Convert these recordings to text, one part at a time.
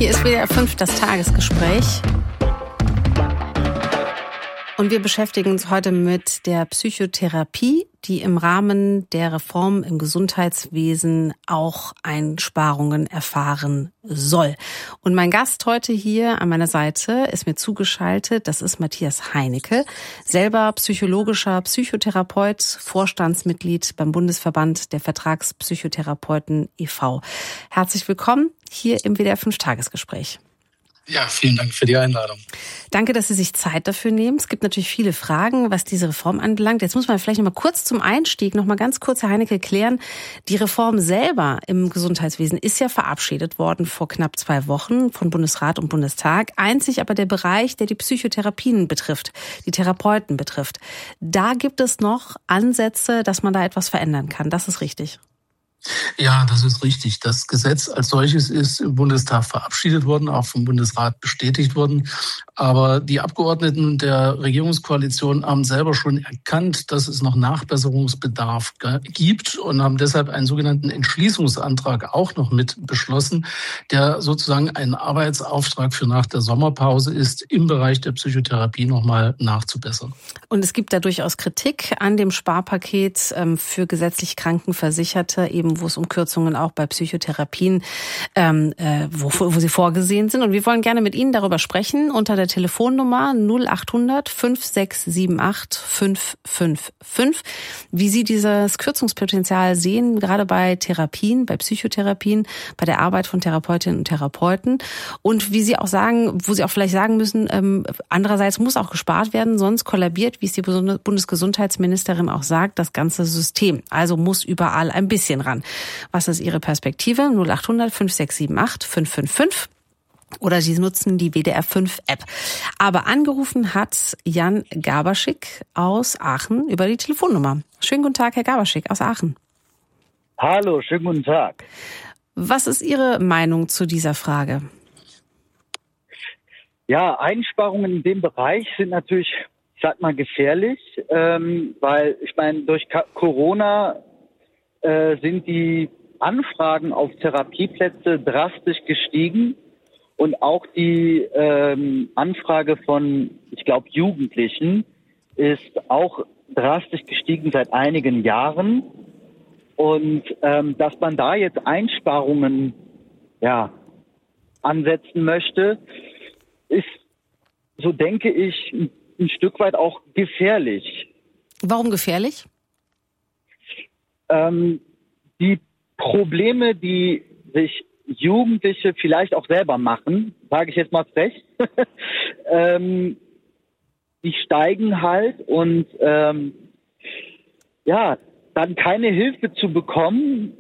Hier ist WDR 5 das Tagesgespräch. Und wir beschäftigen uns heute mit der Psychotherapie, die im Rahmen der Reform im Gesundheitswesen auch Einsparungen erfahren soll. Und mein Gast heute hier an meiner Seite ist mir zugeschaltet, das ist Matthias Heinecke, selber psychologischer Psychotherapeut, Vorstandsmitglied beim Bundesverband der Vertragspsychotherapeuten e.V. Herzlich willkommen hier im WDR 5 Tagesgespräch. Ja, vielen Dank für die Einladung. Danke, dass Sie sich Zeit dafür nehmen. Es gibt natürlich viele Fragen, was diese Reform anbelangt. Jetzt muss man vielleicht noch mal kurz zum Einstieg noch mal ganz kurz, Herr Heinecke, klären. Die Reform selber im Gesundheitswesen ist ja verabschiedet worden vor knapp 2 Wochen von Bundesrat und Bundestag. Einzig aber der Bereich, der die Psychotherapien betrifft, die Therapeuten betrifft. Da gibt es noch Ansätze, dass man da etwas verändern kann. Das ist richtig. Ja, das ist richtig. Das Gesetz als solches ist im Bundestag verabschiedet worden, auch vom Bundesrat bestätigt worden. Aber die Abgeordneten der Regierungskoalition haben selber schon erkannt, dass es noch Nachbesserungsbedarf gibt und haben deshalb einen sogenannten Entschließungsantrag auch noch mit beschlossen, der sozusagen ein Arbeitsauftrag für nach der Sommerpause ist, im Bereich der Psychotherapie nochmal nachzubessern. Und es gibt da durchaus Kritik an dem Sparpaket für gesetzlich Krankenversicherte, eben wo es um Kürzungen auch bei Psychotherapien, wo sie vorgesehen sind. Und wir wollen gerne mit Ihnen darüber sprechen unter der Telefonnummer 0800 5678 555, wie Sie dieses Kürzungspotenzial sehen, gerade bei Therapien, bei Psychotherapien, bei der Arbeit von Therapeutinnen und Therapeuten. Und wie Sie auch sagen, wo Sie auch vielleicht sagen müssen, andererseits muss auch gespart werden, sonst kollabiert, wie es die Bundesgesundheitsministerin auch sagt, das ganze System. Also muss überall ein bisschen ran. Was ist Ihre Perspektive? 0800 5678 555 oder Sie nutzen die WDR 5 App. Aber angerufen hat Jan Gaberschik aus Aachen über die Telefonnummer. Schönen guten Tag, Herr Gaberschik aus Aachen. Hallo, schönen guten Tag. Was ist Ihre Meinung zu dieser Frage? Ja, Einsparungen in dem Bereich sind natürlich, ich sag mal, gefährlich, weil ich meine, durch Corona sind die Anfragen auf Therapieplätze drastisch gestiegen und auch die Anfrage von, ich glaube, Jugendlichen ist auch drastisch gestiegen seit einigen Jahren. Und dass man da jetzt Einsparungen ansetzen möchte, ist, so denke ich, ein Stück weit auch gefährlich. Warum gefährlich? Die Probleme, die sich Jugendliche vielleicht auch selber machen, sage ich jetzt mal frech, die steigen halt und dann keine Hilfe zu bekommen.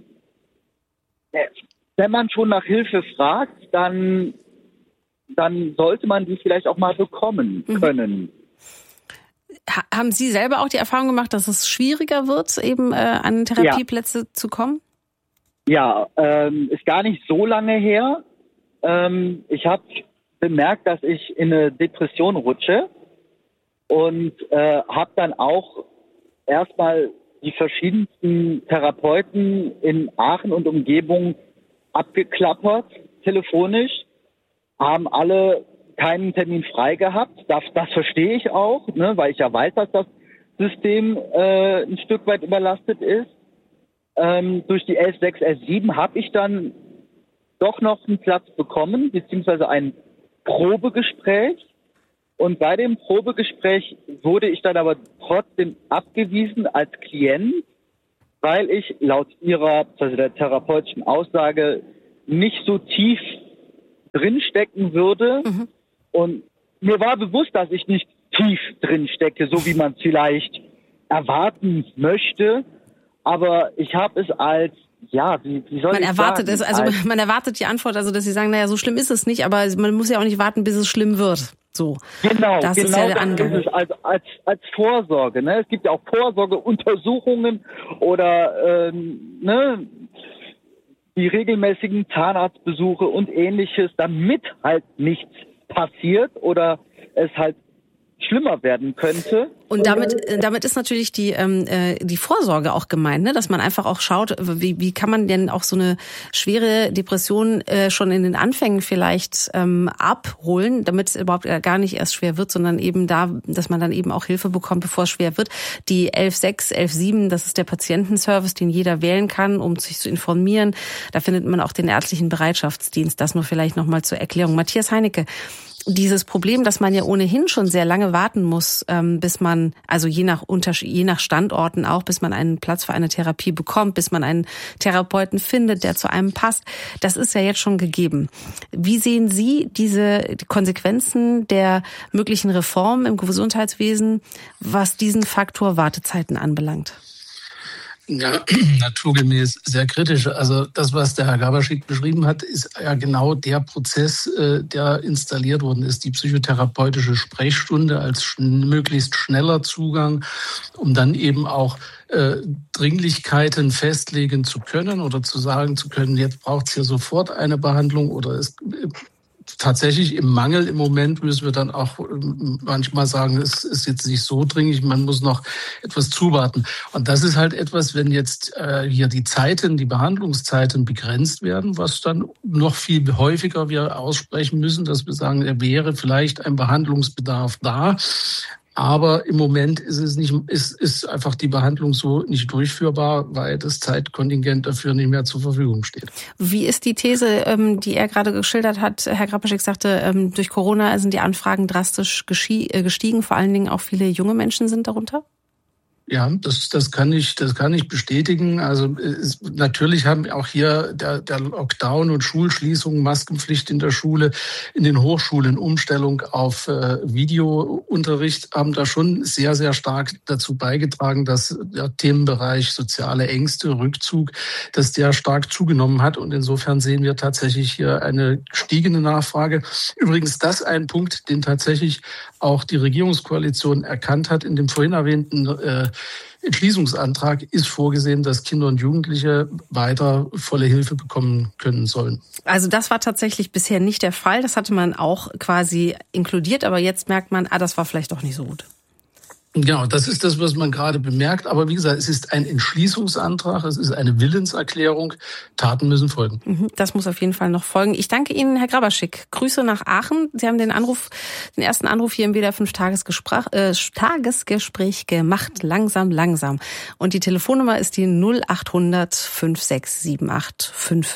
Wenn man schon nach Hilfe fragt, dann sollte man die vielleicht auch mal bekommen können. Haben Sie selber auch die Erfahrung gemacht, dass es schwieriger wird, eben an Therapieplätze zu kommen? Ja, ist gar nicht so lange her. Ich habe bemerkt, dass ich in eine Depression rutsche und habe dann auch erstmal die verschiedensten Therapeuten in Aachen und Umgebung abgeklappert, telefonisch, haben alle keinen Termin frei gehabt. Das verstehe ich auch, ne, weil ich ja weiß, dass das System ein Stück weit überlastet ist. Durch die 11.6, 11.7 habe ich dann doch noch einen Platz bekommen, beziehungsweise ein Probegespräch. Und bei dem Probegespräch wurde ich dann aber trotzdem abgewiesen als Klient, weil ich laut also der therapeutischen Aussage, nicht so tief drinstecken würde. Und mir war bewusst, dass ich nicht tief drinstecke, so wie man es vielleicht erwarten möchte. Aber ich habe es als, wie soll man ich erwartet sagen? Es, also man erwartet die Antwort, also dass Sie sagen, naja, so schlimm ist es nicht, aber man muss ja auch nicht warten, bis es schlimm wird. So. Genau, das ist ja der Angang. Ist es als Vorsorge. Ne? Es gibt ja auch Vorsorgeuntersuchungen oder die regelmäßigen Zahnarztbesuche und Ähnliches, damit halt nichts passiert oder es halt schlimmer werden könnte. Und damit ist natürlich die Vorsorge auch gemeint, ne? Dass man einfach auch schaut, wie kann man denn auch so eine schwere Depression schon in den Anfängen vielleicht abholen, damit es überhaupt gar nicht erst schwer wird, sondern eben dass man dann eben auch Hilfe bekommt, bevor es schwer wird. Die 11.6, 11.7, das ist der Patientenservice, den jeder wählen kann, um sich zu informieren. Da findet man auch den ärztlichen Bereitschaftsdienst. Das nur vielleicht nochmal zur Erklärung. Matthias Heinecke, dieses Problem, dass man ja ohnehin schon sehr lange warten muss, bis man, also je nach Standorten auch, bis man einen Platz für eine Therapie bekommt, bis man einen Therapeuten findet, der zu einem passt, das ist ja jetzt schon gegeben. Wie sehen Sie die Konsequenzen der möglichen Reform im Gesundheitswesen, was diesen Faktor Wartezeiten anbelangt? Ja, naturgemäß sehr kritisch. Also das, was der Herr Grabarczyk beschrieben hat, ist ja genau der Prozess, der installiert worden ist. Die psychotherapeutische Sprechstunde als möglichst schneller Zugang, um dann eben auch Dringlichkeiten festlegen zu können oder zu sagen zu können, jetzt braucht es hier sofort eine Behandlung oder es tatsächlich im Mangel im Moment müssen wir dann auch manchmal sagen, es ist jetzt nicht so dringlich, man muss noch etwas zuwarten. Und das ist halt etwas, wenn jetzt hier die Behandlungszeiten begrenzt werden, was dann noch viel häufiger wir aussprechen müssen, dass wir sagen, er wäre vielleicht ein Behandlungsbedarf da. Aber im Moment ist einfach die Behandlung so nicht durchführbar, weil das Zeitkontingent dafür nicht mehr zur Verfügung steht. Wie ist die These, die er gerade geschildert hat? Herr Grabarczyk sagte, durch Corona sind die Anfragen drastisch gestiegen, vor allen Dingen auch viele junge Menschen sind darunter? Ja, das kann ich bestätigen. Also natürlich haben auch hier der Lockdown und Schulschließungen, Maskenpflicht in der Schule, in den Hochschulen, Umstellung auf Videounterricht haben da schon sehr, sehr stark dazu beigetragen, dass der Themenbereich soziale Ängste, Rückzug, dass der stark zugenommen hat. Und insofern sehen wir tatsächlich hier eine gestiegene Nachfrage. Übrigens, das ein Punkt, den tatsächlich auch die Regierungskoalition erkannt hat. In dem vorhin erwähnten Entschließungsantrag ist vorgesehen, dass Kinder und Jugendliche weiter volle Hilfe bekommen können sollen. Also das war tatsächlich bisher nicht der Fall. Das hatte man auch quasi inkludiert, aber jetzt merkt man, das war vielleicht doch nicht so gut. Genau, das ist das, was man gerade bemerkt. Aber wie gesagt, es ist ein Entschließungsantrag, es ist eine Willenserklärung. Taten müssen folgen. Das muss auf jeden Fall noch folgen. Ich danke Ihnen, Herr Grabarczyk. Grüße nach Aachen. Sie haben den ersten Anruf hier im WDR 5 Tagesgespräch gemacht. Langsam. Und die Telefonnummer ist die 0800 5678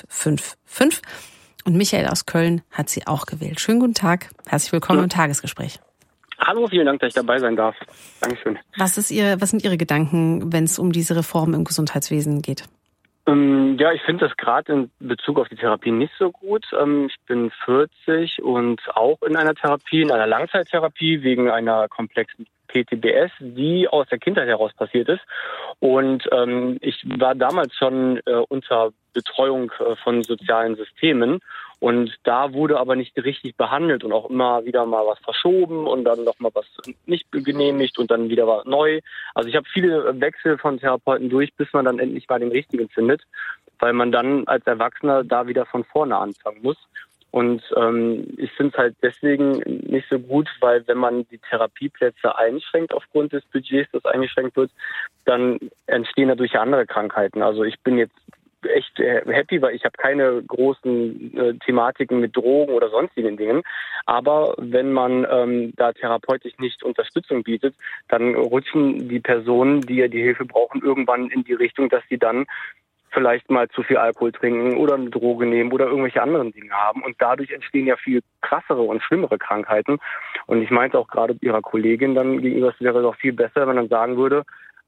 555. Und Michael aus Köln hat sie auch gewählt. Schönen guten Tag. Herzlich willkommen im Tagesgespräch. Hallo, vielen Dank, dass ich dabei sein darf. Dankeschön. Was sind Ihre Gedanken, wenn es um diese Reform im Gesundheitswesen geht? Ja, ich finde das gerade in Bezug auf die Therapie nicht so gut. Ich bin 40 und auch in einer Langzeittherapie wegen einer komplexen PTBS, die aus der Kindheit heraus passiert ist. Und ich war damals schon unter Betreuung von sozialen Systemen. Und da wurde aber nicht richtig behandelt und auch immer wieder mal was verschoben und dann noch mal was nicht genehmigt und dann wieder was neu. Also ich habe viele Wechsel von Therapeuten durch, bis man dann endlich mal den richtigen findet, weil man dann als Erwachsener da wieder von vorne anfangen muss. Und ich finde es halt deswegen nicht so gut, weil wenn man die Therapieplätze einschränkt aufgrund des Budgets, das eingeschränkt wird, dann entstehen dadurch ja andere Krankheiten. Also ich bin jetzt echt happy, weil ich habe keine großen Thematiken mit Drogen oder sonstigen Dingen. Aber wenn man da therapeutisch nicht Unterstützung bietet, dann rutschen die Personen, die ja die Hilfe brauchen, irgendwann in die Richtung, dass sie dann vielleicht mal zu viel Alkohol trinken oder eine Droge nehmen oder irgendwelche anderen Dinge haben. Und dadurch entstehen ja viel krassere und schlimmere Krankheiten. Und ich meinte auch gerade Ihrer Kollegin dann gegenüber, es wäre doch viel besser, wenn man dann sagen würde,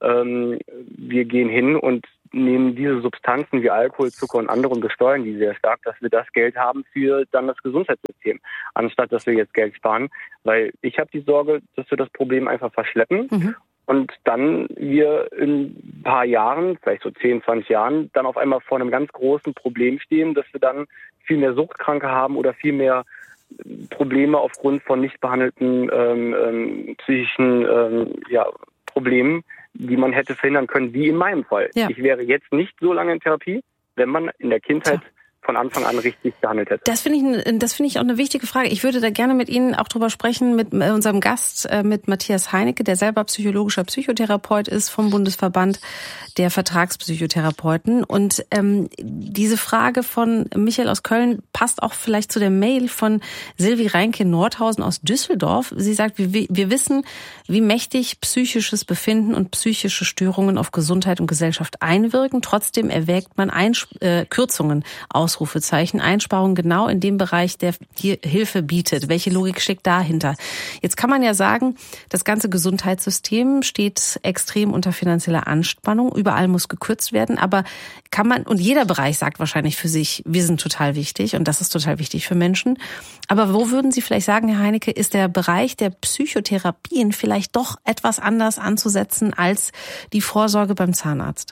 wir gehen hin und nehmen diese Substanzen wie Alkohol, Zucker und andere und besteuern die sehr stark, dass wir das Geld haben für dann das Gesundheitssystem, anstatt dass wir jetzt Geld sparen. Weil ich habe die Sorge, dass wir das Problem einfach verschleppen und dann wir in ein paar Jahren, vielleicht so 10, 20 Jahren, dann auf einmal vor einem ganz großen Problem stehen, dass wir dann viel mehr Suchtkranke haben oder viel mehr Probleme aufgrund von nicht behandelten psychischen Problemen, die man hätte verhindern können, wie in meinem Fall. Ja. Ich wäre jetzt nicht so lange in Therapie, wenn man in der Kindheit von Anfang an richtig gehandelt hätte. Das finde ich auch eine wichtige Frage. Ich würde da gerne mit Ihnen auch drüber sprechen, mit unserem Gast, mit Matthias Heinecke, der selber psychologischer Psychotherapeut ist vom Bundesverband der Vertragspsychotherapeuten. Und diese Frage von Michael aus Köln passt auch vielleicht zu der Mail von Silvi Reinke-Nordhausen aus Düsseldorf. Sie sagt, wir wissen, wie mächtig psychisches Befinden und psychische Störungen auf Gesundheit und Gesellschaft einwirken. Trotzdem erwägt man Kürzungen, Ausrufezeichen, Einsparungen genau in dem Bereich, der hier Hilfe bietet. Welche Logik steckt dahinter? Jetzt kann man ja sagen, das ganze Gesundheitssystem steht extrem unter finanzieller Anspannung. Überall muss gekürzt werden. Aber und jeder Bereich sagt wahrscheinlich für sich, wir sind total wichtig und das ist total wichtig für Menschen. Aber wo würden Sie vielleicht sagen, Herr Heinecke, ist der Bereich der Psychotherapien vielleicht doch etwas anders anzusetzen als die Vorsorge beim Zahnarzt?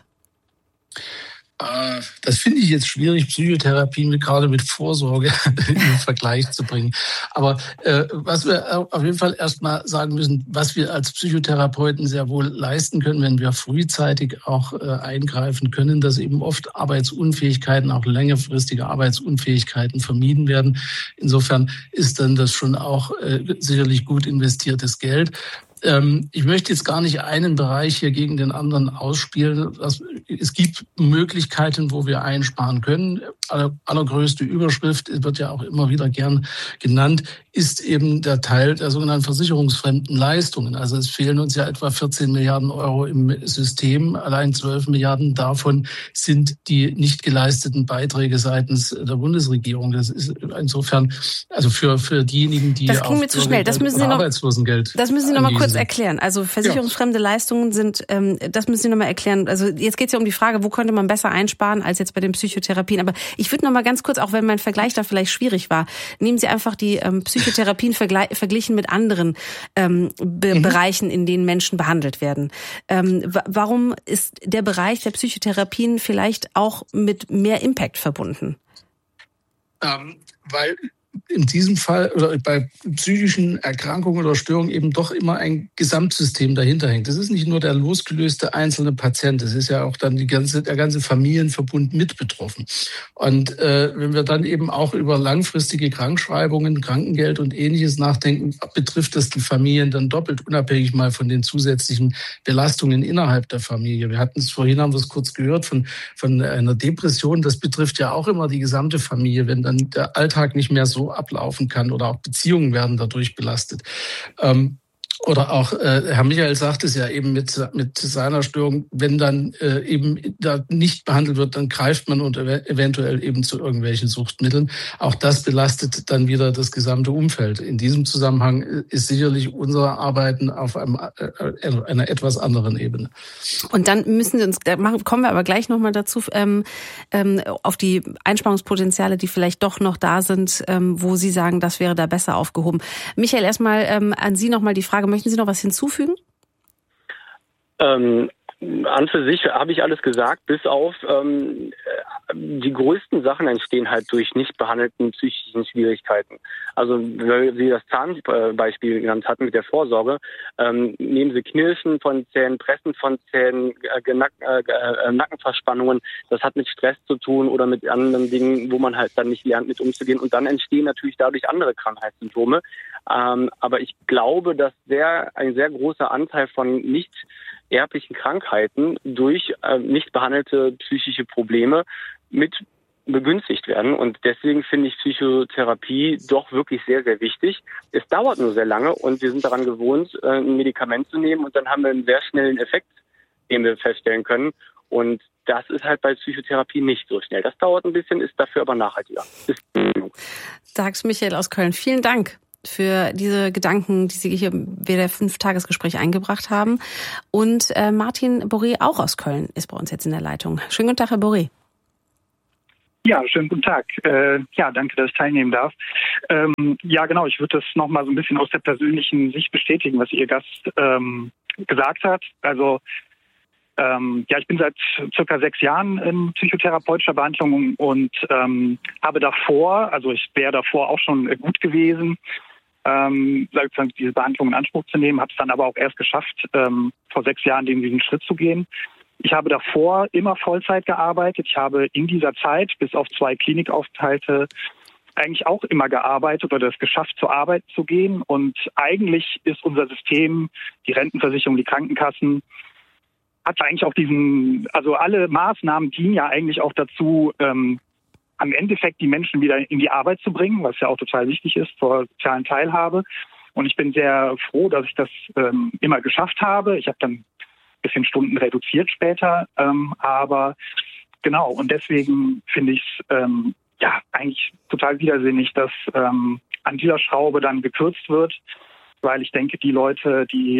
Das finde ich jetzt schwierig, Psychotherapien gerade mit Vorsorge in den Vergleich zu bringen. Aber was wir auf jeden Fall erstmal sagen müssen, was wir als Psychotherapeuten sehr wohl leisten können, wenn wir frühzeitig auch eingreifen können, dass eben oft Arbeitsunfähigkeiten, auch längerfristige Arbeitsunfähigkeiten vermieden werden. Insofern ist dann das schon auch sicherlich gut investiertes Geld. Ich möchte jetzt gar nicht einen Bereich hier gegen den anderen ausspielen. Es gibt Möglichkeiten, wo wir einsparen können. Allergrößte Überschrift, wird ja auch immer wieder gern genannt, ist eben der Teil der sogenannten versicherungsfremden Leistungen. Also es fehlen uns ja etwa 14 Milliarden Euro im System. Allein 12 Milliarden davon sind die nicht geleisteten Beiträge seitens der Bundesregierung. Das ist insofern, also für diejenigen, die das ging mir zu schnell. Das müssen Sie noch, Arbeitslosengeld. Das müssen Sie noch mal kurz erklären. Also versicherungsfremde Leistungen sind, das müssen Sie noch mal erklären. Also jetzt geht es ja um die Frage, wo könnte man besser einsparen als jetzt bei den Psychotherapien. Aber ich würde noch mal ganz kurz, auch wenn mein Vergleich da vielleicht schwierig war, nehmen Sie einfach die Psychotherapien verglichen mit anderen Bereichen, in denen Menschen behandelt werden. Warum ist der Bereich der Psychotherapien vielleicht auch mit mehr Impact verbunden? Weil in diesem Fall oder bei psychischen Erkrankungen oder Störungen eben doch immer ein Gesamtsystem dahinter hängt. Das ist nicht nur der losgelöste einzelne Patient, das ist ja auch dann der ganze Familienverbund mit betroffen. Und wenn wir dann eben auch über langfristige Krankschreibungen, Krankengeld und Ähnliches nachdenken, betrifft das die Familien dann doppelt, unabhängig mal von den zusätzlichen Belastungen innerhalb der Familie. Wir hatten es vorhin, haben wir es kurz gehört, von einer Depression. Das betrifft ja auch immer die gesamte Familie, wenn dann der Alltag nicht mehr so ablaufen kann oder auch Beziehungen werden dadurch belastet. Oder auch, Herr Michael sagt es ja eben mit seiner Störung, wenn dann eben da nicht behandelt wird, dann greift man und eventuell eben zu irgendwelchen Suchtmitteln. Auch das belastet dann wieder das gesamte Umfeld. In diesem Zusammenhang ist sicherlich unser Arbeiten auf einer etwas anderen Ebene. Und dann müssen Sie uns, kommen wir aber gleich nochmal dazu, auf die Einsparungspotenziale, die vielleicht doch noch da sind, wo Sie sagen, das wäre da besser aufgehoben. Michael, erstmal an Sie nochmal die Frage, möchten Sie noch was hinzufügen? An für sich habe ich alles gesagt, bis auf die größten Sachen entstehen halt durch nicht behandelten psychischen Schwierigkeiten. Also, weil Sie das Zahnbeispiel genannt hatten mit der Vorsorge, nehmen Sie Knirschen von Zähnen, Pressen von Zähnen, Nackenverspannungen, das hat mit Stress zu tun oder mit anderen Dingen, wo man halt dann nicht lernt, mit umzugehen. Und dann entstehen natürlich dadurch andere Krankheitssymptome. Aber ich glaube, dass ein sehr großer Anteil von nicht erblichen Krankheiten durch nicht behandelte psychische Probleme mit begünstigt werden. Und deswegen finde ich Psychotherapie doch wirklich sehr, sehr wichtig. Es dauert nur sehr lange und wir sind daran gewohnt, ein Medikament zu nehmen und dann haben wir einen sehr schnellen Effekt, den wir feststellen können. Und das ist halt bei Psychotherapie nicht so schnell. Das dauert ein bisschen, ist dafür aber nachhaltiger. Sag's Michael aus Köln. Vielen Dank für diese Gedanken, die Sie hier während der 5-Tagesgespräch eingebracht haben. Und Martin Boré, auch aus Köln, ist bei uns jetzt in der Leitung. Schönen guten Tag, Herr Boré. Ja, schönen guten Tag. Danke, dass ich teilnehmen darf. Ja, genau, ich würde das nochmal so ein bisschen aus der persönlichen Sicht bestätigen, was Ihr Gast gesagt hat. Also, ich bin seit circa 6 Jahren in psychotherapeutischer Behandlung und habe davor, also ich wäre davor auch schon gut gewesen, sozusagen diese Behandlung in Anspruch zu nehmen, habe es dann aber auch erst geschafft, vor 6 Jahren diesen Schritt zu gehen. Ich habe davor immer Vollzeit gearbeitet. Ich habe in dieser Zeit bis auf 2 Klinikaufenthalte eigentlich auch immer gearbeitet oder es geschafft, zur Arbeit zu gehen. Und eigentlich ist unser System, die Rentenversicherung, die Krankenkassen, hat eigentlich auch also alle Maßnahmen dienen ja eigentlich auch dazu, am Endeffekt die Menschen wieder in die Arbeit zu bringen, was ja auch total wichtig ist zur sozialen Teilhabe. Und ich bin sehr froh, dass ich das immer geschafft habe. Ich habe dann ein bisschen Stunden reduziert später, aber genau, und deswegen finde ich es eigentlich total widersinnig, dass an dieser Schraube dann gekürzt wird, weil ich denke, die Leute, die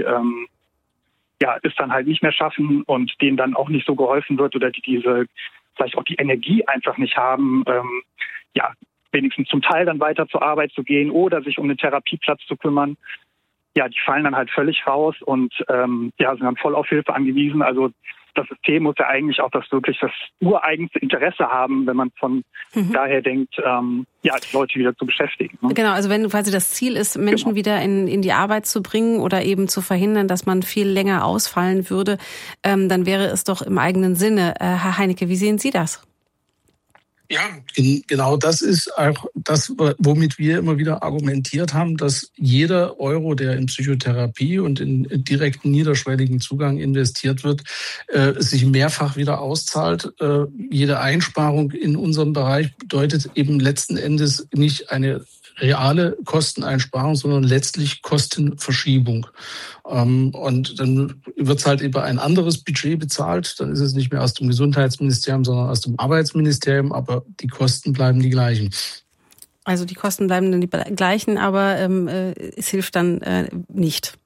es dann halt nicht mehr schaffen und denen dann auch nicht so geholfen wird oder die vielleicht auch die Energie einfach nicht haben, wenigstens zum Teil dann weiter zur Arbeit zu gehen oder sich um einen Therapieplatz zu kümmern, ja, die fallen dann halt völlig raus und sind dann voll auf Hilfe angewiesen. Also das System muss ja eigentlich auch das ureigenste Interesse haben, wenn man von daher denkt, die Leute wieder zu beschäftigen. Ne? Genau, also wenn quasi das Ziel ist, Menschen wieder in die Arbeit zu bringen oder eben zu verhindern, dass man viel länger ausfallen würde, dann wäre es doch im eigenen Sinne. Herr Heinecke, wie sehen Sie das? Ja, genau das ist auch das, womit wir immer wieder argumentiert haben, dass jeder Euro, der in Psychotherapie und in direkten niederschwelligen Zugang investiert wird, sich mehrfach wieder auszahlt. Jede Einsparung in unserem Bereich bedeutet eben letzten Endes nicht eine reale Kosteneinsparung, sondern letztlich Kostenverschiebung. Und dann wird es halt über ein anderes Budget bezahlt. Dann ist es nicht mehr aus dem Gesundheitsministerium, sondern aus dem Arbeitsministerium. Aber die Kosten bleiben die gleichen. Also die Kosten bleiben dann die gleichen, aber es hilft dann nicht.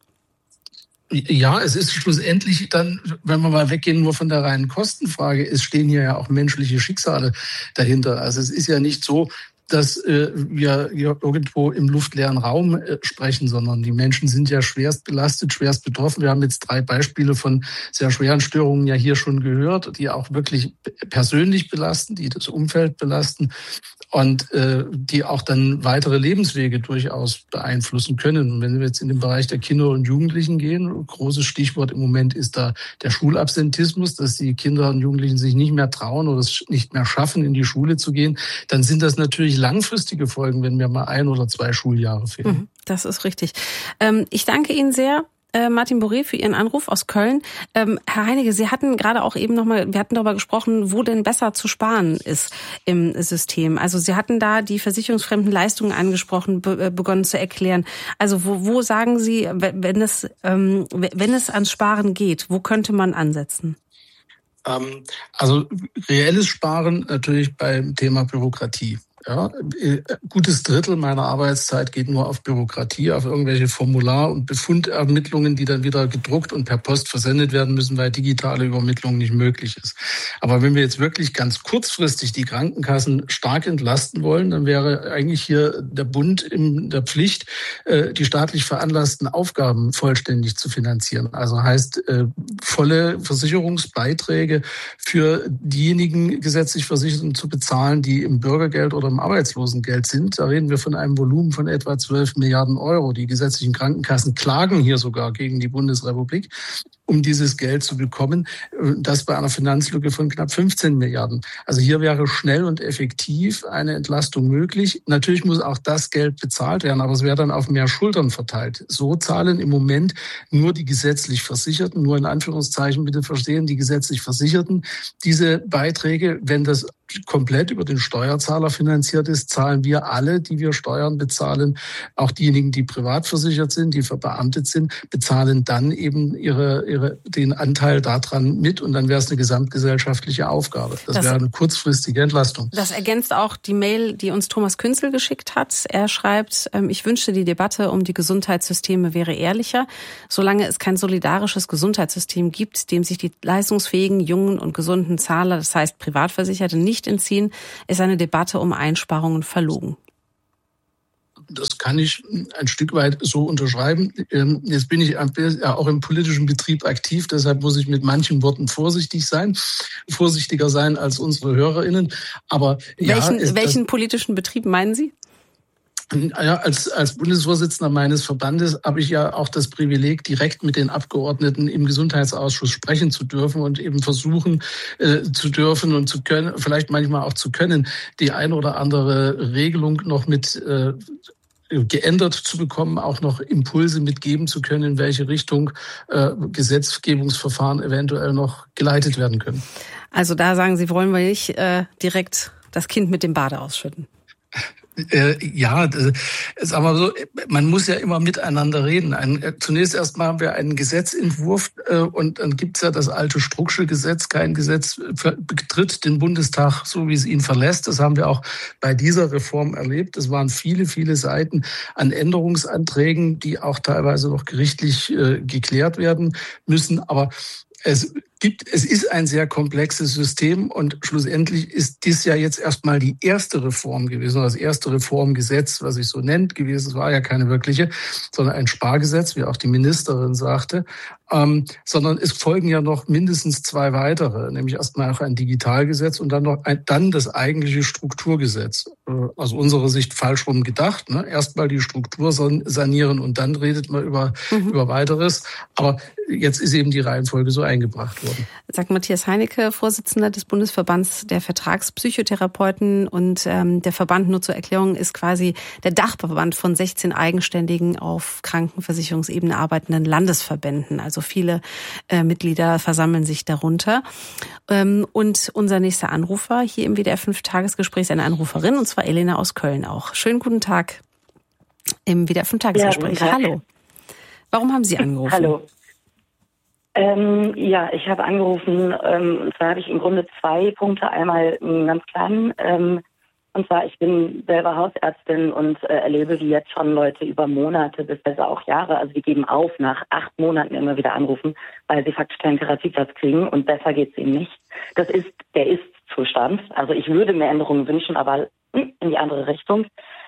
Ja, es ist schlussendlich dann, wenn wir mal weggehen nur von der reinen Kostenfrage, es stehen hier ja auch menschliche Schicksale dahinter. Also es ist ja nicht so, dass wir irgendwo im luftleeren Raum sprechen, sondern die Menschen sind ja schwerst belastet, schwerst betroffen. Wir haben jetzt 3 Beispiele von sehr schweren Störungen ja hier schon gehört, die auch wirklich persönlich belasten, die das Umfeld belasten und die auch dann weitere Lebenswege durchaus beeinflussen können. Und wenn wir jetzt in den Bereich der Kinder und Jugendlichen gehen, großes Stichwort im Moment ist da der Schulabsentismus, dass die Kinder und Jugendlichen sich nicht mehr trauen oder es nicht mehr schaffen, in die Schule zu gehen, dann sind das natürlich langfristige Folgen, wenn mir mal 1 oder 2 Schuljahre fehlen. Das ist richtig. Ich danke Ihnen sehr, Martin Boré, für Ihren Anruf aus Köln. Herr Heinecke, Sie hatten gerade auch eben wir hatten darüber gesprochen, wo denn besser zu sparen ist im System. Also Sie hatten da die versicherungsfremden Leistungen angesprochen, begonnen zu erklären. Also wo sagen Sie, wenn es ans Sparen geht, wo könnte man ansetzen? Also reelles Sparen natürlich beim Thema Bürokratie. Ja, gutes Drittel meiner Arbeitszeit geht nur auf Bürokratie, auf irgendwelche Formular- und Befundermittlungen, die dann wieder gedruckt und per Post versendet werden müssen, weil digitale Übermittlung nicht möglich ist. Aber wenn wir jetzt wirklich ganz kurzfristig die Krankenkassen stark entlasten wollen, dann wäre eigentlich hier der Bund in der Pflicht, die staatlich veranlassten Aufgaben vollständig zu finanzieren. Also heißt volle Versicherungsbeiträge für diejenigen gesetzlich Versicherten zu bezahlen, die im Bürgergeld oder im Arbeitslosengeld sind. Da reden wir von einem Volumen von etwa 12 Milliarden Euro. Die gesetzlichen Krankenkassen klagen hier sogar gegen die Bundesrepublik, um dieses Geld zu bekommen. Das bei einer Finanzlücke von knapp 15 Milliarden. Also hier wäre schnell und effektiv eine Entlastung möglich. Natürlich muss auch das Geld bezahlt werden, aber es wäre dann auf mehr Schultern verteilt. So zahlen im Moment nur die gesetzlich Versicherten, nur in Anführungszeichen bitte verstehen, die gesetzlich Versicherten diese Beiträge. Wenn das komplett über den Steuerzahler finanziert ist, zahlen wir alle, die wir Steuern bezahlen, auch diejenigen, die privat versichert sind, die verbeamtet sind, bezahlen dann eben den Anteil daran mit und dann wäre es eine gesamtgesellschaftliche Aufgabe. Das wäre eine kurzfristige Entlastung. Das ergänzt auch die Mail, die uns Thomas Künzel geschickt hat. Er schreibt, ich wünschte, die Debatte um die Gesundheitssysteme wäre ehrlicher. Solange es kein solidarisches Gesundheitssystem gibt, dem sich die leistungsfähigen, jungen und gesunden Zahler, das heißt Privatversicherte, nicht entziehen, ist eine Debatte um Einsparungen verlogen. Das kann ich ein Stück weit so unterschreiben. Jetzt bin ich ja auch im politischen Betrieb aktiv, deshalb muss ich mit manchen Worten vorsichtiger sein als unsere HörerInnen. Aber welchen politischen Betrieb meinen Sie? Ja, als Bundesvorsitzender meines Verbandes habe ich ja auch das Privileg, direkt mit den Abgeordneten im Gesundheitsausschuss sprechen zu dürfen und eben versuchen zu dürfen und zu können, vielleicht manchmal auch zu können, die eine oder andere Regelung noch mit geändert zu bekommen, auch noch Impulse mitgeben zu können, in welche Richtung Gesetzgebungsverfahren eventuell noch geleitet werden können. Also da sagen Sie, wollen wir nicht direkt das Kind mit dem Bade ausschütten? Ja, sagen wir so, man muss ja immer miteinander reden. Zunächst erstmal haben wir einen Gesetzentwurf und dann gibt's ja das alte Strucksche Gesetz. Kein Gesetz betritt den Bundestag so, wie es ihn verlässt. Das haben wir auch bei dieser Reform erlebt. Es waren viele, viele Seiten an Änderungsanträgen, die auch teilweise noch gerichtlich geklärt werden müssen. Aber es ist ein sehr komplexes System und schlussendlich ist dies ja jetzt erstmal die erste Reform gewesen, das erste Reformgesetz, was sich so nennt gewesen. Es war ja keine wirkliche, sondern ein Spargesetz, wie auch die Ministerin sagte. Sondern es folgen ja noch mindestens 2 weitere, nämlich erstmal auch ein Digitalgesetz und dann noch dann das eigentliche Strukturgesetz. Aus unserer Sicht falsch rum gedacht. Ne? Erstmal die Struktur sanieren und dann redet man über weiteres. Aber jetzt ist eben die Reihenfolge so eingebracht worden. Sagt Matthias Heinecke, Vorsitzender des Bundesverbands der Vertragspsychotherapeuten, und der Verband, nur zur Erklärung, ist quasi der Dachverband von 16 eigenständigen auf Krankenversicherungsebene arbeitenden Landesverbänden. Also viele Mitglieder versammeln sich darunter. Und unser nächster Anrufer hier im WDR 5-Tagesgespräch ist eine Anruferin, und zwar Elena aus Köln auch. Schönen guten Tag im WDR 5-Tagesgespräch. Ja, hallo. Warum haben Sie angerufen? Hallo. Ja, ich habe angerufen, und zwar habe ich im Grunde 2 Punkte. Einmal einen ganz kleinen, und zwar ich bin selber Hausärztin und erlebe, wie jetzt schon Leute über Monate bis besser auch Jahre, also die geben auf, nach 8 Monaten immer wieder anrufen, weil sie faktisch keinen Therapieplatz kriegen und besser geht's ihnen nicht. Das ist der Ist-Zustand. Also ich würde mir Änderungen wünschen, aber in die andere Richtung.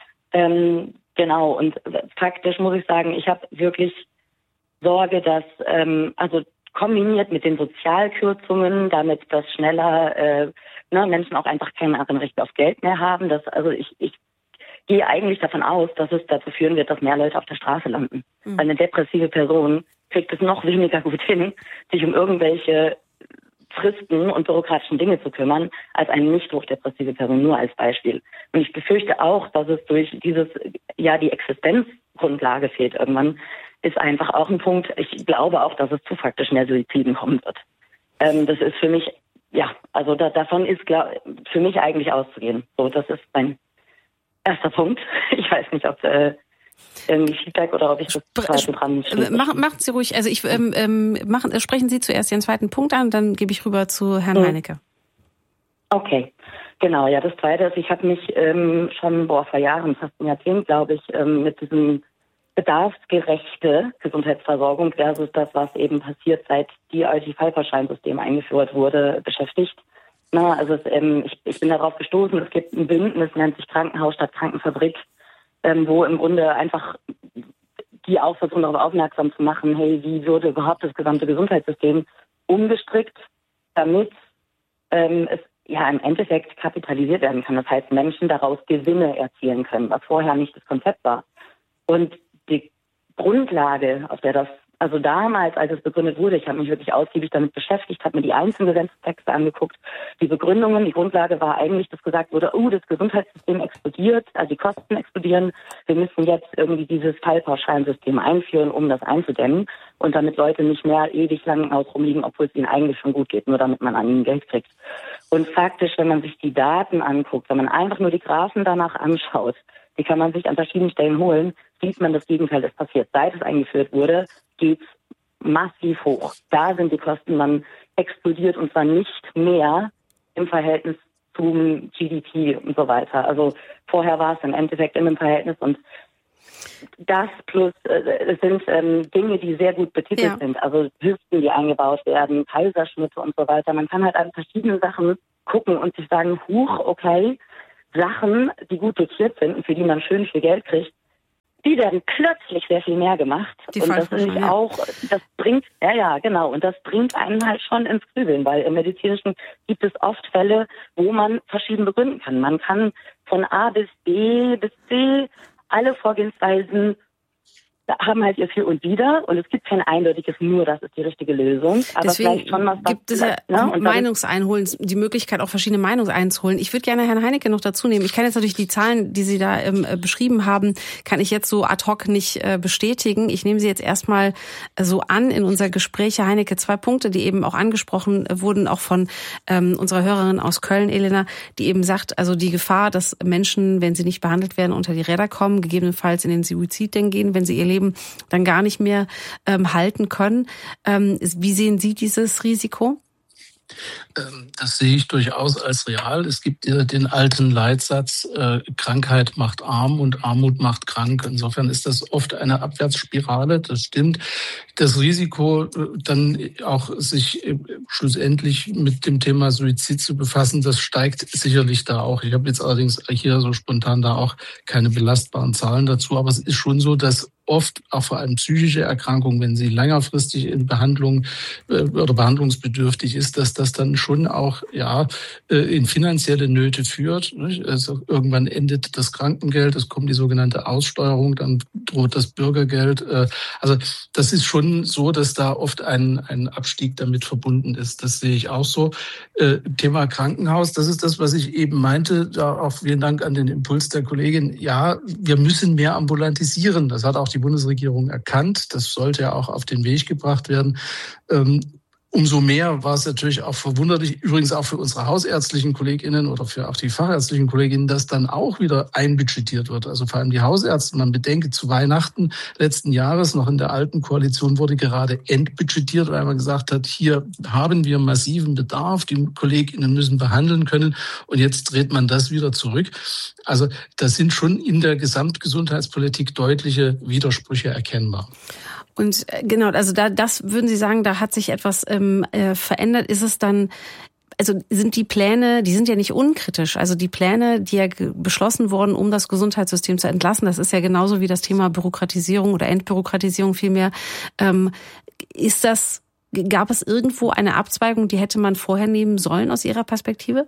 Genau, und faktisch muss ich sagen, ich habe wirklich Sorge, dass, also kombiniert mit den Sozialkürzungen, damit das schneller Menschen auch einfach kein Recht auf Geld mehr haben. Also ich gehe eigentlich davon aus, dass es dazu führen wird, dass mehr Leute auf der Straße landen. Weil eine depressive Person kriegt es noch weniger gut hin, sich um irgendwelche Fristen und bürokratischen Dinge zu kümmern, als eine nicht hochdepressive Person, nur als Beispiel. Und ich befürchte auch, dass es durch dieses, ja, die Existenzgrundlage fehlt irgendwann, ist einfach auch ein Punkt. Ich glaube auch, dass es zu faktisch mehr Suiziden kommen wird. Das ist für mich, ja, also davon ist für mich eigentlich auszugehen. So, das ist mein erster Punkt. Ich weiß nicht, ob irgendwie Feedback oder ob ich das zweite dran stehe. Machen Sie ruhig. Also sprechen Sie zuerst Ihren zweiten Punkt an, dann gebe ich rüber zu Herrn Heinecke. Okay, genau. Ja, das Zweite ist, ich habe mich schon vor Jahren, fast ein Jahrzehnt, glaube ich, mit diesem bedarfsgerechte Gesundheitsversorgung versus das, was eben passiert, seit die Fallpauschalensystem eingeführt wurde, beschäftigt. Also ich bin darauf gestoßen, es gibt ein Bündnis, nennt sich Krankenhaus statt Krankenfabrik, wo im Grunde einfach die auch versuchen, darauf aufmerksam zu machen, hey, wie würde überhaupt das gesamte Gesundheitssystem umgestrickt, damit es ja im Endeffekt kapitalisiert werden kann. Das heißt, Menschen daraus Gewinne erzielen können, was vorher nicht das Konzept war. Und die Grundlage, auf der das, also damals, als es begründet wurde, ich habe mich wirklich ausgiebig damit beschäftigt, habe mir die einzelnen Gesetzestexte angeguckt. Die Begründungen, die Grundlage war eigentlich, dass gesagt wurde, das Gesundheitssystem explodiert, also die Kosten explodieren. Wir müssen jetzt irgendwie dieses Fallpauschalensystem einführen, um das einzudämmen und damit Leute nicht mehr ewig lang im Haus rumliegen, obwohl es ihnen eigentlich schon gut geht, nur damit man an ihnen Geld kriegt. Und faktisch, wenn man sich die Daten anguckt, wenn man einfach nur die Graphen danach anschaut, die kann man sich an verschiedenen Stellen holen, sieht man, das Gegenteil ist passiert. Seit es eingeführt wurde, geht's massiv hoch. Da sind die Kosten dann explodiert und zwar nicht mehr im Verhältnis zum GDP und so weiter. Also vorher war es im Endeffekt in einem Verhältnis und das plus, es sind Dinge, die sehr gut betitelt sind. Also Hüften, die eingebaut werden, Kaiserschnitte und so weiter. Man kann halt an verschiedene Sachen gucken und sich sagen, okay, Sachen, die gut dotiert sind und für die man schön viel Geld kriegt, die werden plötzlich sehr viel mehr gemacht. Und das ist auch, das bringt, genau, und das bringt einen halt schon ins Grübeln, weil im Medizinischen gibt es oft Fälle, wo man verschieden begründen kann. Man kann von A bis B bis C alle Vorgehensweisen haben halt ihr Für und Wider und es gibt kein eindeutiges nur, das ist die richtige Lösung. Aber deswegen vielleicht schon was gibt es ja Meinungseinholen, die Möglichkeit auch verschiedene Meinungen einzuholen. Ich würde gerne Herrn Heinecke noch dazu nehmen. Ich kann jetzt natürlich die Zahlen, die Sie da beschrieben haben, kann ich jetzt so ad hoc nicht bestätigen. Ich nehme sie jetzt erstmal so an in unser Gespräch. Herr Heinecke, 2 Punkte, die eben auch angesprochen wurden, auch von unserer Hörerin aus Köln, Elena, die eben sagt, also die Gefahr, dass Menschen, wenn sie nicht behandelt werden, unter die Räder kommen, gegebenenfalls in den Suizid dann gehen, wenn sie ihr Leben dann gar nicht mehr halten können. Wie sehen Sie dieses Risiko? Das sehe ich durchaus als real. Es gibt den alten Leitsatz, Krankheit macht arm und Armut macht krank. Insofern ist das oft eine Abwärtsspirale, das stimmt. Das Risiko, dann auch sich schlussendlich mit dem Thema Suizid zu befassen, das steigt sicherlich da auch. Ich habe jetzt allerdings hier so spontan da auch keine belastbaren Zahlen dazu, aber es ist schon so, dass oft auch vor allem psychische Erkrankungen, wenn sie längerfristig in Behandlung oder behandlungsbedürftig ist, dass das dann schon auch in finanzielle Nöte führt. Nicht? Also irgendwann endet das Krankengeld, es kommt die sogenannte Aussteuerung, dann droht das Bürgergeld. Also das ist schon so, dass da oft ein Abstieg damit verbunden ist. Das sehe ich auch so. Thema Krankenhaus, das ist das, was ich eben meinte. Da auch vielen Dank an den Impuls der Kollegin. Ja, wir müssen mehr ambulantisieren. Das hat auch die Bundesregierung erkannt. Das sollte ja auch auf den Weg gebracht werden. Umso mehr war es natürlich auch verwunderlich, übrigens auch für unsere hausärztlichen KollegInnen oder für auch die fachärztlichen KollegInnen, dass dann auch wieder einbudgetiert wird. Also vor allem die Hausärzte, man bedenke, zu Weihnachten letzten Jahres, noch in der alten Koalition, wurde gerade entbudgetiert, weil man gesagt hat, hier haben wir massiven Bedarf, die KollegInnen müssen behandeln können und jetzt dreht man das wieder zurück. Also das sind schon in der Gesamtgesundheitspolitik deutliche Widersprüche erkennbar. Und genau, also das würden Sie sagen, da hat sich etwas verändert. Ist es dann, also sind die Pläne, die sind ja nicht unkritisch, also die Pläne, die ja beschlossen wurden, um das Gesundheitssystem zu entlasten, das ist ja genauso wie das Thema Bürokratisierung oder Entbürokratisierung vielmehr. Gab es irgendwo eine Abzweigung, die hätte man vorher nehmen sollen aus Ihrer Perspektive?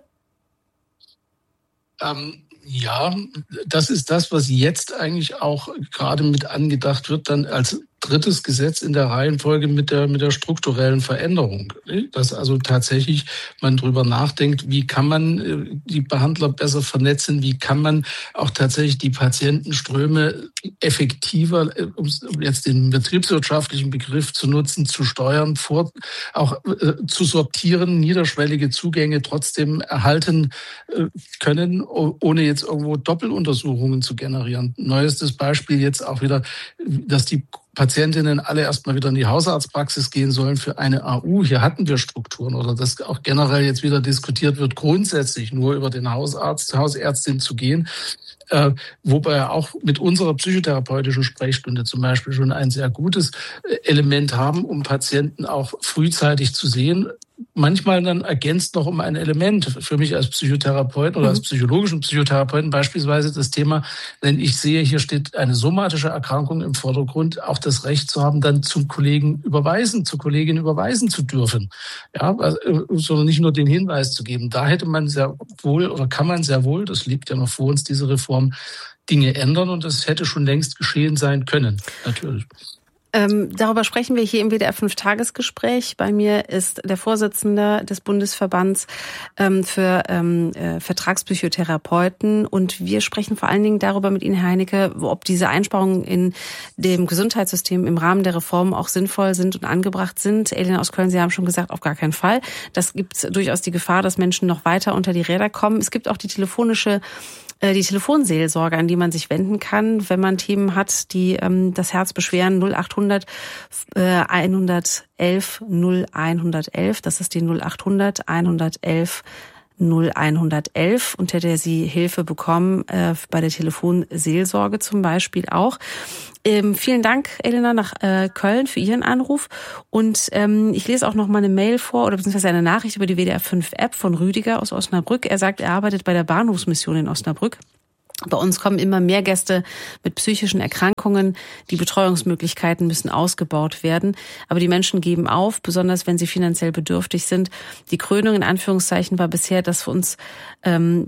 Ja, das ist das, was jetzt eigentlich auch gerade mit angedacht wird, dann als drittes Gesetz in der Reihenfolge mit der strukturellen Veränderung. Dass also tatsächlich man drüber nachdenkt, wie kann man die Behandler besser vernetzen, wie kann man auch tatsächlich die Patientenströme effektiver, um jetzt den betriebswirtschaftlichen Begriff zu nutzen, zu steuern, auch zu sortieren, niederschwellige Zugänge trotzdem erhalten können, ohne jetzt irgendwo Doppeluntersuchungen zu generieren. Neuestes Beispiel jetzt auch wieder, dass die Patientinnen alle erstmal wieder in die Hausarztpraxis gehen sollen für eine AU. Hier hatten wir Strukturen oder dass auch generell jetzt wieder diskutiert wird, grundsätzlich nur über den Hausarzt, Hausärztin zu gehen. Wobei auch mit unserer psychotherapeutischen Sprechstunde zum Beispiel schon ein sehr gutes Element haben, um Patienten auch frühzeitig zu sehen. Manchmal dann ergänzt noch um ein Element für mich als Psychotherapeuten oder als psychologischen Psychotherapeuten beispielsweise das Thema, wenn ich sehe, hier steht eine somatische Erkrankung im Vordergrund, auch das Recht zu haben, dann zur Kollegin überweisen zu dürfen. Ja, sondern nicht nur den Hinweis zu geben. Da hätte man sehr wohl oder kann man sehr wohl, das liegt ja noch vor uns, diese Reform, Dinge ändern und das hätte schon längst geschehen sein können, natürlich. Darüber sprechen wir hier im WDR 5-Tagesgespräch. Bei mir ist der Vorsitzende des Bundesverbands für Vertragspsychotherapeuten und wir sprechen vor allen Dingen darüber mit Ihnen, Herr Heinecke, ob diese Einsparungen in dem Gesundheitssystem im Rahmen der Reform auch sinnvoll sind und angebracht sind. Elena aus Köln, Sie haben schon gesagt, auf gar keinen Fall. Das gibt durchaus die Gefahr, dass Menschen noch weiter unter die Räder kommen. Es gibt auch die Telefonseelsorge, an die man sich wenden kann, wenn man Themen hat, die das Herz beschweren. 0800 111 0111. Das ist die 0800 111 0111, unter der Sie Hilfe bekommen, bei der Telefonseelsorge zum Beispiel auch. Vielen Dank, Elena, nach Köln für Ihren Anruf. Und ich lese auch noch mal eine Mail vor, oder beziehungsweise eine Nachricht über die WDR 5 App von Rüdiger aus Osnabrück. Er sagt, er arbeitet bei der Bahnhofsmission in Osnabrück. Bei uns kommen immer mehr Gäste mit psychischen Erkrankungen. Die Betreuungsmöglichkeiten müssen ausgebaut werden. Aber die Menschen geben auf, besonders wenn sie finanziell bedürftig sind. Die Krönung in Anführungszeichen war bisher, dass uns für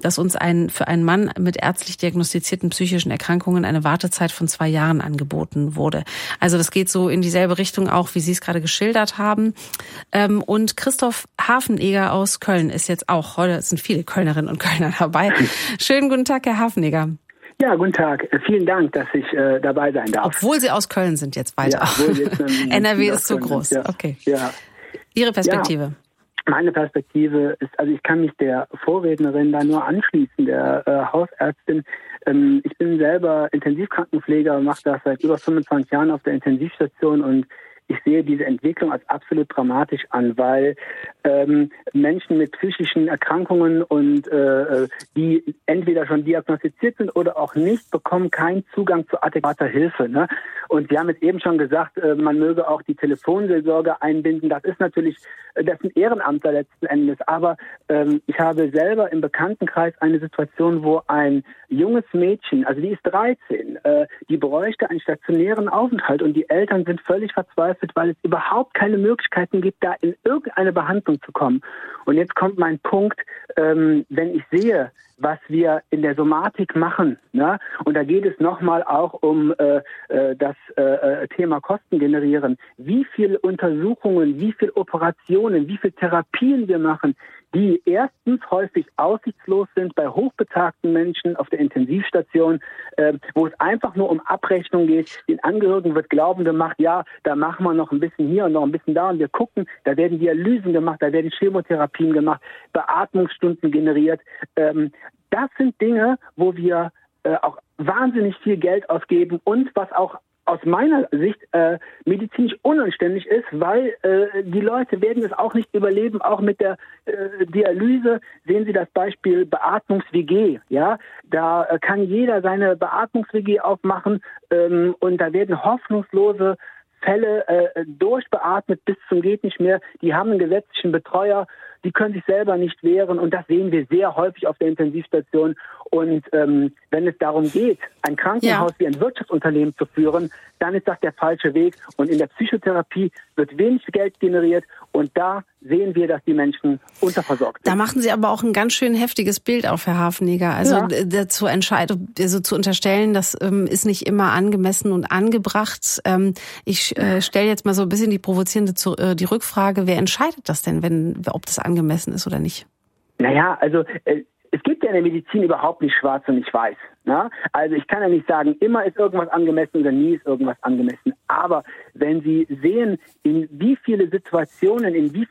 einen Mann mit ärztlich diagnostizierten psychischen Erkrankungen eine Wartezeit von 2 Jahren angeboten wurde. Also das geht so in dieselbe Richtung auch, wie Sie es gerade geschildert haben. Und Christoph Hafenegger aus Köln ist jetzt auch, heute sind viele Kölnerinnen und Kölner dabei. Schönen guten Tag, Herr Hafenegger. Ja, guten Tag. Vielen Dank, dass ich dabei sein darf. Obwohl Sie aus Köln sind jetzt weiter. Ja, jetzt NRW ist so groß. Ja. Okay. Ja. Ihre Perspektive? Ja, meine Perspektive ist, also ich kann mich der Vorrednerin da nur anschließen, der Hausärztin. Ich bin selber Intensivkrankenpfleger, mache das seit über 25 Jahren auf der Intensivstation und ich sehe diese Entwicklung als absolut dramatisch an, weil Menschen mit psychischen Erkrankungen und die entweder schon diagnostiziert sind oder auch nicht, bekommen keinen Zugang zu adäquater Hilfe. Ne? Und Sie haben es eben schon gesagt, man möge auch die Telefonseelsorge einbinden. Das ist natürlich, das sind Ehrenamtler letzten Endes. Aber ich habe selber im Bekanntenkreis eine Situation, wo ein junges Mädchen, also die ist 13, die bräuchte einen stationären Aufenthalt und die Eltern sind völlig verzweifelt, weil es überhaupt keine Möglichkeiten gibt, da in irgendeine Behandlung zu kommen. Und jetzt kommt mein Punkt, wenn ich sehe, was wir in der Somatik machen, ne? Und da geht es nochmal auch um das Thema Kosten generieren. Wie viele Untersuchungen, wie viele Operationen, wie viele Therapien wir machen, die erstens häufig aussichtslos sind bei hochbetagten Menschen auf der Intensivstation, wo es einfach nur um Abrechnung geht. Den Angehörigen wird Glauben gemacht, ja, da machen wir noch ein bisschen hier und noch ein bisschen da und wir gucken, da werden Dialysen gemacht, da werden Chemotherapien gemacht, Beatmungsstunden generiert. Das sind Dinge, wo wir auch wahnsinnig viel Geld ausgeben und was auch aus meiner Sicht medizinisch unanständig ist, weil die Leute werden es auch nicht überleben, auch mit der Dialyse. Sehen Sie das Beispiel Beatmungs-WG, ja? Da kann jeder seine Beatmungs-WG aufmachen und da werden hoffnungslose Fälle durchbeatmet bis zum geht nicht mehr. Die haben einen gesetzlichen Betreuer, die können sich selber nicht wehren und das sehen wir sehr häufig auf der Intensivstation. Und wenn es darum geht, ein Krankenhaus wie ein Wirtschaftsunternehmen zu führen, dann ist das der falsche Weg. Und in der Psychotherapie wird wenig Geld generiert und da sehen wir, dass die Menschen unterversorgt sind. Da machen Sie aber auch ein ganz schön heftiges Bild auf, Herr Hafenegger. Also zu unterstellen, das ist nicht immer angemessen und angebracht. Ich stelle jetzt mal so ein bisschen die provozierende die Rückfrage, wer entscheidet das denn, ob das angemessen ist oder nicht? Naja, also es gibt ja in der Medizin überhaupt nicht schwarz und nicht weiß. Ne? Also ich kann ja nicht sagen, immer ist irgendwas angemessen oder nie ist irgendwas angemessen. Aber wenn Sie sehen, in wie viele Situationen,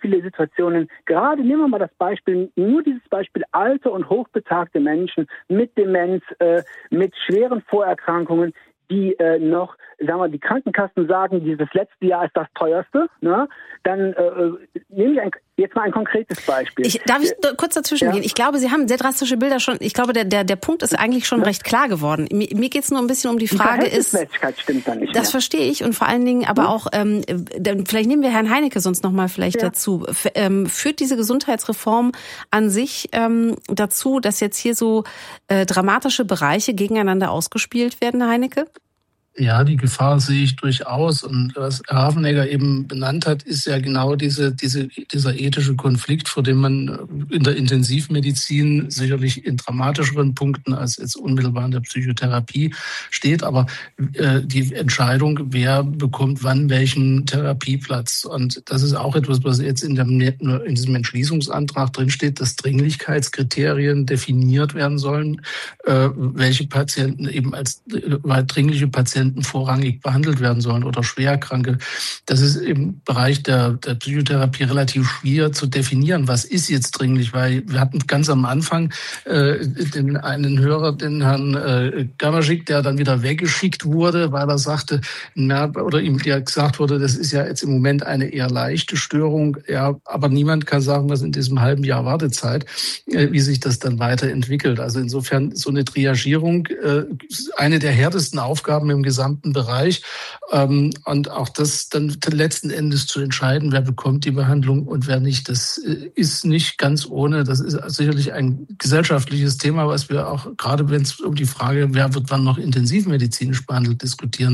gerade nehmen wir mal das Beispiel, nur dieses Beispiel alte und hochbetagte Menschen mit Demenz, mit schweren Vorerkrankungen, die noch, sagen wir, die Krankenkassen sagen, dieses letzte Jahr ist das teuerste, ne? Dann nehmen wir jetzt mal ein konkretes Beispiel. Darf ich kurz dazwischen gehen? Ich glaube, Sie haben sehr drastische Bilder schon. Ich glaube, der Punkt ist eigentlich schon recht klar geworden. Mir geht es nur ein bisschen um die Frage, stimmt dann nicht das mehr. Verstehe ich und vor allen Dingen aber auch, vielleicht nehmen wir Herrn Heinecke sonst noch mal vielleicht dazu. Führt diese Gesundheitsreform an sich dazu, dass jetzt hier so dramatische Bereiche gegeneinander ausgespielt werden, Herr Heinecke? Ja, die Gefahr sehe ich durchaus. Und was Herr Hafenegger eben benannt hat, ist ja genau dieser ethische Konflikt, vor dem man in der Intensivmedizin sicherlich in dramatischeren Punkten als jetzt unmittelbar in der Psychotherapie steht. Aber die Entscheidung, wer bekommt wann welchen Therapieplatz. Und das ist auch etwas, was jetzt in diesem Entschließungsantrag drinsteht, dass Dringlichkeitskriterien definiert werden sollen, welche Patienten eben als dringliche Patienten vorrangig behandelt werden sollen oder Schwerkranke. Das ist im Bereich der Psychotherapie relativ schwer zu definieren. Was ist jetzt dringlich? Weil wir hatten ganz am Anfang einen Hörer, den Herrn Gamaschik, der dann wieder weggeschickt wurde, weil er sagte, oder ihm gesagt wurde, das ist ja jetzt im Moment eine eher leichte Störung. Ja, aber niemand kann sagen, was in diesem halben Jahr Wartezeit, wie sich das dann weiterentwickelt. Also insofern so eine Triagierung, eine der härtesten Aufgaben im gesamten Bereich. Und auch das dann letzten Endes zu entscheiden, wer bekommt die Behandlung und wer nicht, das ist nicht ganz ohne. Das ist sicherlich ein gesellschaftliches Thema, was wir auch, gerade wenn es um die Frage, wer wird wann noch intensivmedizinisch behandelt, diskutieren